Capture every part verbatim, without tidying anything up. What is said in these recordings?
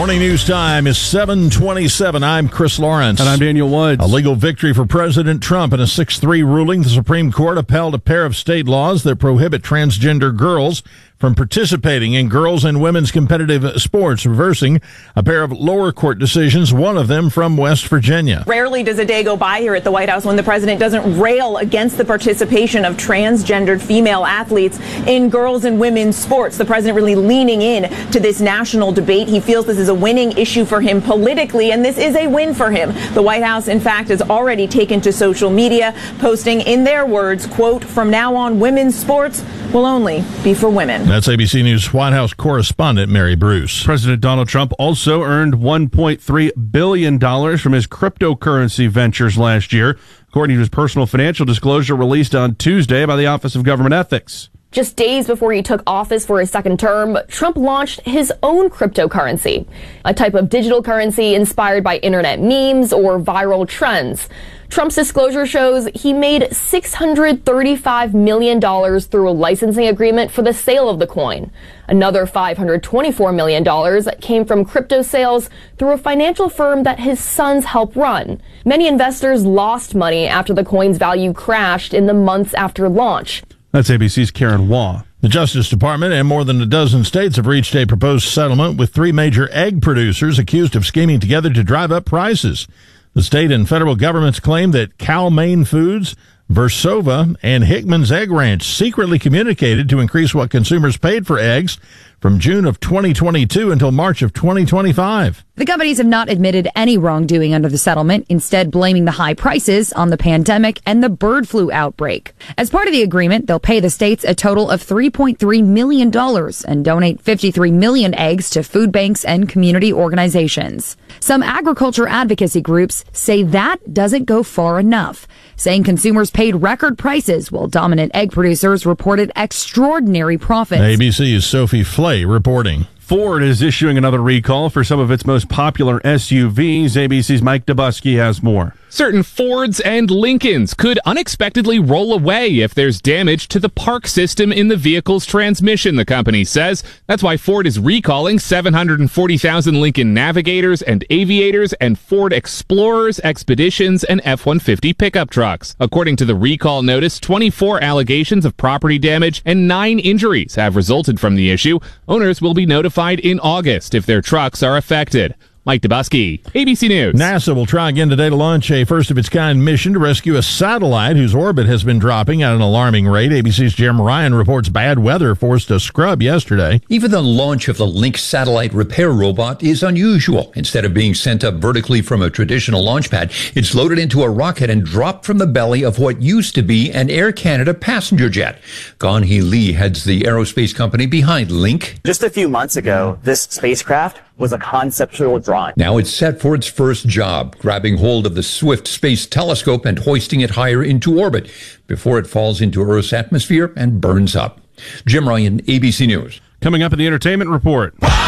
Morning news time is seven twenty-seven. I'm Chris Lawrence. And I'm Daniel Woods. A legal victory for President Trump in a six three ruling. The Supreme Court upheld a pair of state laws that prohibit transgender girls from participating in girls' and women's competitive sports, reversing a pair of lower court decisions, one of them from West Virginia. Rarely does a day go by here at the White House when the president doesn't rail against the participation of transgendered female athletes in girls' and women's sports. The president really leaning in to this national debate. He feels this is a winning issue for him politically, and this is a win for him. The White House, in fact, has already taken to social media, posting in their words, quote, "From now on, women's sports will only be for women." That's A B C News White House correspondent Mary Bruce. President Donald Trump also earned one point three billion dollars from his cryptocurrency ventures last year, according to his personal financial disclosure released on Tuesday by the Office of Government Ethics. Just days before he took office for his second term, Trump launched his own cryptocurrency, a type of digital currency inspired by internet memes or viral trends. Trump's disclosure shows he made six hundred thirty-five million dollars through a licensing agreement for the sale of the coin. Another five hundred twenty-four million dollars came from crypto sales through a financial firm that his sons help run. Many investors lost money after the coin's value crashed in the months after launch. That's A B C's Karen Waugh. The Justice Department and more than a dozen states have reached a proposed settlement with three major egg producers accused of scheming together to drive up prices. The state and federal governments claim that Cal-Maine Foods, Versova, and Hickman's Egg Ranch secretly communicated to increase what consumers paid for eggs from June of twenty twenty-two until March of twenty twenty-five. The companies have not admitted any wrongdoing under the settlement, instead blaming the high prices on the pandemic and the bird flu outbreak. As part of the agreement, they'll pay the states a total of three point three million dollars and donate fifty-three million eggs to food banks and community organizations. Some agriculture advocacy groups say that doesn't go far enough, saying consumers paid record prices while dominant egg producers reported extraordinary profits. A B C's Sophie Flay reporting. Ford is issuing another recall for some of its most popular S U Vs. A B C's Mike Dubusky has more. Certain Fords and Lincolns could unexpectedly roll away if there's damage to the park system in the vehicle's transmission, the company says. That's why Ford is recalling seven hundred forty thousand Lincoln Navigators and Aviators and Ford Explorers, Expeditions, and F one fifty pickup trucks. According to the recall notice, twenty-four allegations of property damage and nine injuries have resulted from the issue. Owners will be notified in August if their trucks are affected. Mike Dubusky, A B C News. NASA will try again today to launch a first-of-its-kind mission to rescue a satellite whose orbit has been dropping at an alarming rate. A B C's Jim Ryan reports bad weather forced a scrub yesterday. Even the launch of the Link satellite repair robot is unusual. Instead of being sent up vertically from a traditional launch pad, it's loaded into a rocket and dropped from the belly of what used to be an Air Canada passenger jet. Gan-hee Lee heads the aerospace company behind Link. Just a few months ago, this spacecraft was a conceptual drawing. Now it's set for its first job, grabbing hold of the Swift Space Telescope and hoisting it higher into orbit before it falls into Earth's atmosphere and burns up. Jim Ryan, A B C News. Coming up in the entertainment report.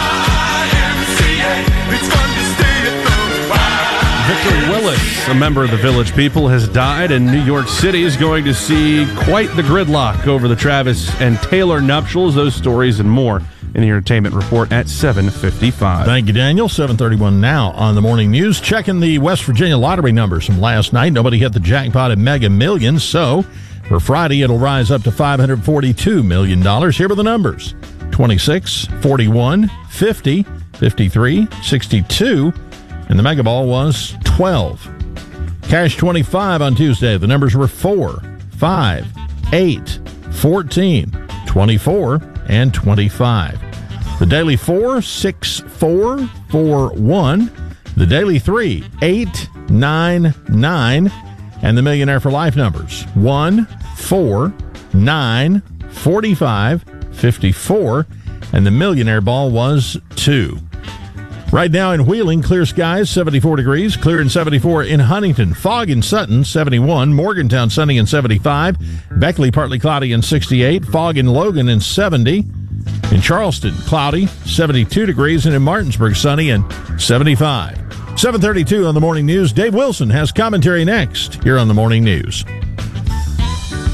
Victor Willis, a member of the Village People, has died, and New York City is going to see quite the gridlock over the Travis and Taylor nuptials. Those stories and more in the entertainment report at seven fifty-five. Thank you, Daniel. seven thirty-one now on the morning news. Checking the West Virginia lottery numbers from last night. Nobody hit the jackpot at Mega Millions, so for Friday it'll rise up to five hundred forty-two million dollars. Here are the numbers: twenty-six, forty-one, fifty, fifty-three, sixty-two, and the Mega Ball was twelve. Cash twenty-five on Tuesday. The numbers were four, five, eight, fourteen, twenty-four, and twenty-five. The daily four, six, four, four, one. The daily three, eight, nine, nine. And the Millionaire for Life numbers: one, four, nine, forty-five, fifty-four. And the Millionaire Ball was two. Right now in Wheeling, clear skies, seventy-four degrees. Clear and seventy-four in Huntington. Fog in Sutton, seventy-one. Morgantown, sunny and seventy-five. Beckley, partly cloudy and sixty-eight. Fog in Logan and seventy. In Charleston, cloudy, seventy-two degrees. And in Martinsburg, sunny and seventy-five. seven thirty-two on the Morning News. Dave Wilson has commentary next here on the Morning News.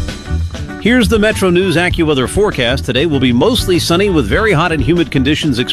Here's the Metro News AccuWeather forecast. Today will be mostly sunny with very hot and humid conditions expected.